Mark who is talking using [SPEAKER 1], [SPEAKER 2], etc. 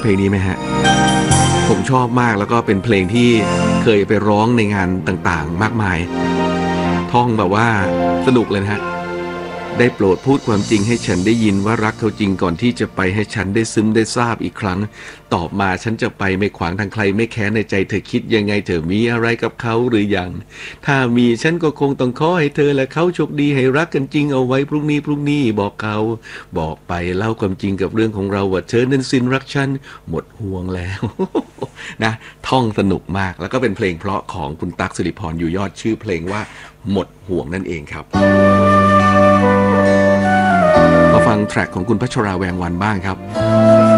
[SPEAKER 1] เพลงนี้ไหมฮะผมชอบมากแล้วก็เป็นเพลงที่เคยไปร้องในงานต่างๆมากมายท่องแบบว่าสนุกเลยนะฮะได้โปรดพูดความจริงให้ฉันได้ยินว่ารักเขาจริงก่อนที่จะไปให้ฉันได้ซึมได้ทราบอีกครั้งตอบมาฉันจะไปไม่ขวางทางใครไม่แค้นในใจเธอคิดยังไงเธอมีอะไรกับเขาหรือยังถ้ามีฉันก็คงต้องขอให้เธอและเขาโชคดีให้รักกันจริงเอาไว้พรุ่งนี้บอกเขาบอกไปเล่าความจริงกับเรื่องของเราว่าเธอนั้นสิ้นรักฉันหมดห่วงแล้ว นะท่องสนุกมากแล้วก็เป็นเพลงเพราะของคุณตั๊กสิริพรอยู่ยอดชื่อเพลงว่าหมดห่วงนั่นเองครับมาฟังแทร็กของคุณพัชราแวงวันบ้างครับ